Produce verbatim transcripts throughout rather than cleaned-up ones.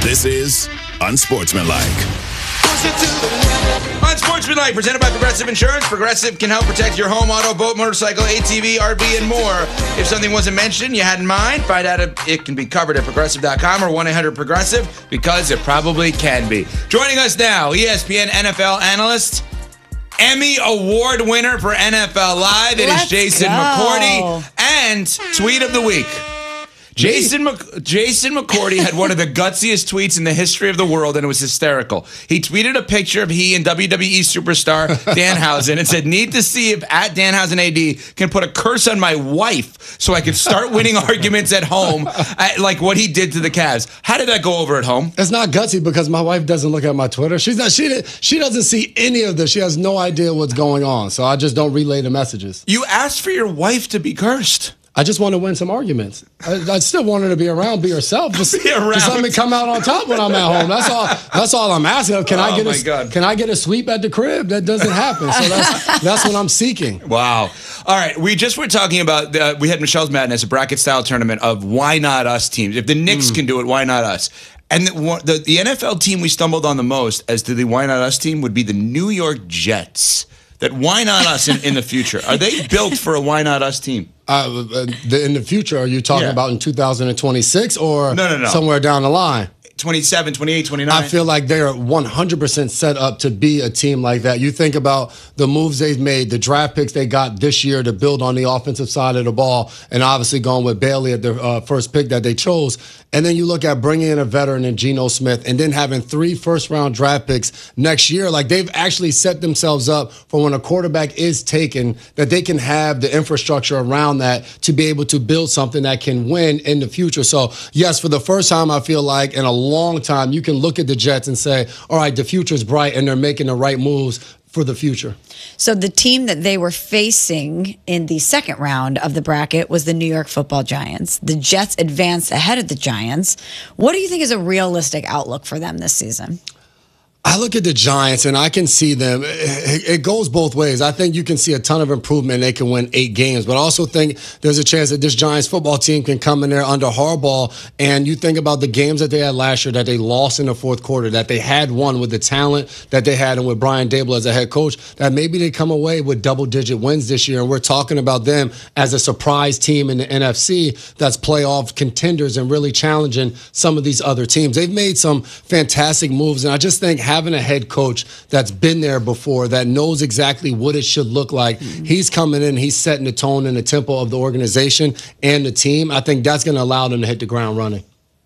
This is Unsportsmanlike. Unsportsmanlike, presented by Progressive Insurance. Progressive can help protect your home, auto, boat, motorcycle, A T V, R V, and more. If something wasn't mentioned you had in mind, find out if it can be covered at progressive dot com or one eight hundred progressive, because it probably can be. Joining us now, E S P N N F L analyst, Emmy Award winner for N F L Live. It Let's is Jason go. McCourty. And Tweet of the Week. Jason Mc- Jason McCourty had one of the gutsiest tweets in the history of the world, and it was hysterical. He tweeted a picture of he and W W E superstar Danhausen and said, "Need to see if at Danhausen A D can put a curse on my wife so I can start winning arguments at home, at, like what he did to the Cavs." How did that go over at home? It's not gutsy because my wife doesn't look at my Twitter. She's not. She she doesn't see any of this. She has no idea what's going on. So I just don't relay the messages. You asked for your wife to be cursed. I just want to win some arguments. I, I still want her to be around, be herself. Just, Be around. just let me come out on top when I'm at home. That's all. That's all I'm asking. Can Oh, I get my a God. Can I get a sweep at the crib? That doesn't happen. So that's that's what I'm seeking. Wow. All right. We just were talking about, uh, we had Michelle's Madness, a bracket style tournament of why not us teams. If the Knicks can do it, why not us? And the, one- the, the N F L team we stumbled on the most as to the why not us team would be the New York Jets. That why not us in, in the future? Are they built for a why not us team? Uh, uh, the, in the future, are you talking Yeah. about in two thousand twenty-six or No, no, no. somewhere down the line? twenty-seven, twenty-eight, twenty-nine I feel like they are one hundred percent set up to be a team like that. You think about the moves they've made, the draft picks they got this year to build on the offensive side of the ball, and obviously going with Bailey at the uh, first pick that they chose. And then you look at bringing in a veteran in Geno Smith and then having three first-round draft picks next year. Like, they've actually set themselves up for when a quarterback is taken, that they can have the infrastructure around that to be able to build something that can win in the future. So, yes, for the first time, I feel like in a long time, you can look at the Jets and say, all right, the future's bright, and they're making the right moves for the future. So the team that they were facing in the second round of the bracket was the New York Football Giants. The Jets advanced ahead of the Giants. What do you think is a realistic outlook for them this season? I look at the Giants and I can see them. It, it goes both ways. I think you can see a ton of improvement and they can win eight games. But I also think there's a chance that this Giants football team can come in there under Harbaugh. And you think about the games that they had last year that they lost in the fourth quarter, that they had won with the talent that they had and with Brian Dable as a head coach, that maybe they come away with double-digit wins this year. And we're talking about them as a surprise team in the N F C that's playoff contenders and really challenging some of these other teams. They've made some fantastic moves. And I just think having a head coach that's been there before, that knows exactly what it should look like. Mm-hmm. He's coming in, he's setting the tone and the tempo of the organization and the team. I think that's going to allow them to hit the ground running.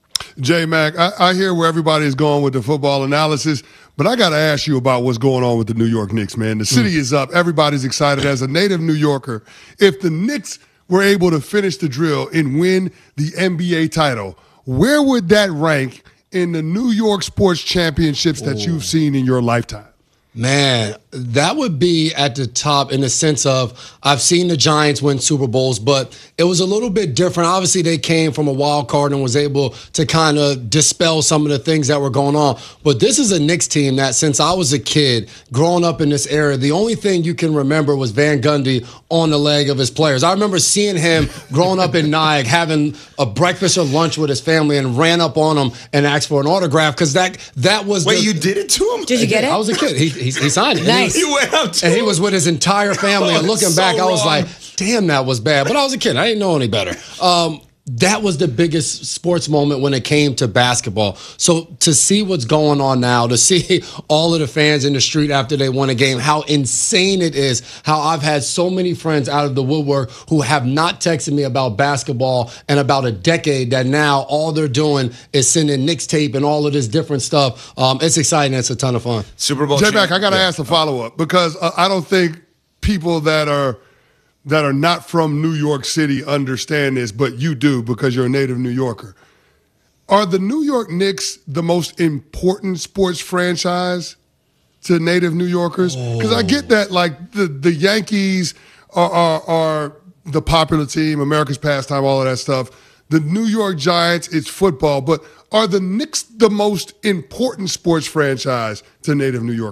J-Mac, I, I hear where everybody is going with the football analysis, but I got to ask you about what's going on with the New York Knicks, man. The city mm. is up. Everybody's excited. As a native New Yorker, if the Knicks were able to finish the drill and win the N B A title, where would that rank in the New York sports championships that Ooh. you've seen in your lifetime? Man, that would be at the top in the sense of I've seen the Giants win Super Bowls, but it was a little bit different. Obviously, they came from a wild card and was able to kind of dispel some of the things that were going on. But this is a Knicks team that since I was a kid, growing up in this era, the only thing you can remember was Van Gundy on the leg of his players. I remember seeing him growing up in Nyack, having a breakfast or lunch with his family and ran up on him and asked for an autograph because that, that was Wait, the, you did it to him? Did you get it? I was a kid. He, he, he signed it. Nice. You went up to And he him? was with his entire family. Oh, And looking it's back, so I was wrong. like, damn, that was bad. But I was a kid. I didn't know any better. Um, that was the biggest sports moment when it came to basketball. So to see what's going on now, to see all of the fans in the street after they won a game, how insane it is, how I've had so many friends out of the woodwork who have not texted me about basketball in about a decade, that now all they're doing is sending Knicks tape and all of this different stuff. Um, it's exciting. It's a ton of fun. Super Bowl J-Mac, champ- I got to Yeah. ask a follow-up because uh, I don't think people that are that are not from New York City understand this, but you do because you're a native New Yorker. Are the New York Knicks the most important sports franchise to native New Yorkers? Because I get that, like, the, the Yankees are, are, are the popular team, America's pastime, all of that stuff. The New York Giants, it's football. But are the Knicks the most important sports franchise to native New Yorkers?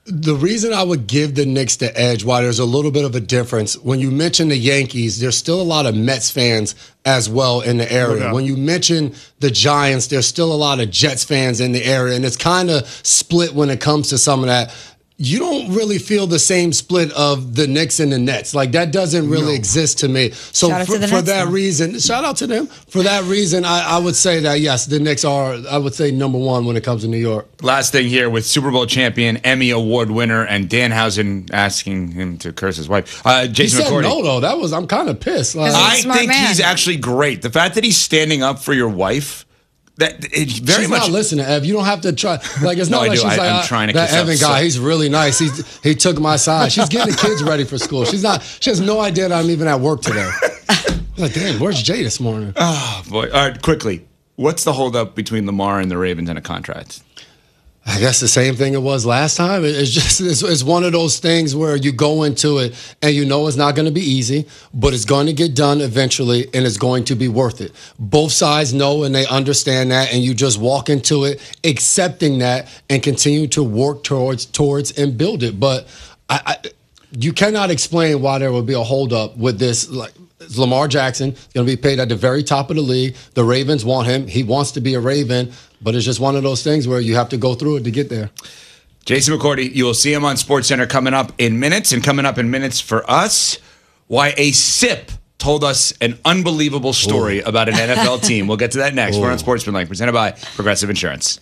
The reason I would give the Knicks the edge, why there's a little bit of a difference, when you mention the Yankees, there's still a lot of Mets fans as well in the area. No doubt. When you mention the Giants, there's still a lot of Jets fans in the area, and it's kind of split when it comes to some of that. You don't really feel the same split of the Knicks and the Nets. Like, that doesn't really No. exist to me. So Shout out for, to the for Nets, that though. reason, shout out to them. For that reason, I, I would say that, yes, the Knicks are, I would say, number one when it comes to New York. Last thing here with Super Bowl champion, Emmy Award winner, and Danhausen asking him to curse his wife. Uh, He Jason said McCourty. no, though. That was, I'm kind of pissed. Like, He's a I smart think man. he's actually great. The fact that he's standing up for your wife, that it very She's much. not listening, Ev. You don't have to try. Like, it's No, not I like do. she's I- like, I'm "Ah, trying to that kiss up Evan so- guy, he's really nice. He's, he took my side. She's getting the kids ready for school. She's not, she has no idea that I'm even at work today. I'm like, damn, where's Jay this morning? Oh, boy. All right, quickly. What's the holdup between Lamar and the Ravens and a contract? I guess the same thing it was last time. It- It's just it's, it's one of those things where you go into it and you know it's not going to be easy, but it's going to get done eventually, and it's going to be worth it. Both sides know and they understand that, and you just walk into it accepting that and continue to work towards towards and build it. But I, I, you cannot explain why there would be a holdup with this. Like, Lamar Jackson going to be paid at the very top of the league. The Ravens want him. He wants to be a Raven, but it's just one of those things where you have to go through it to get there. Jason McCourty, you will see him on SportsCenter coming up in minutes, and coming up in minutes for us, why a sip told us an unbelievable story Ooh. about an N F L team. We'll get to that next. We're on Ooh. Sportsmanlike, presented by Progressive Insurance.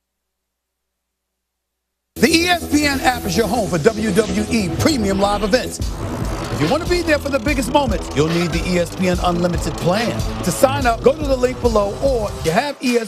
The E S P N app is your home for W W E premium live events. If you want to be there for the biggest moments, you'll need the E S P N Unlimited plan. To sign up, go to the link below, or you have E S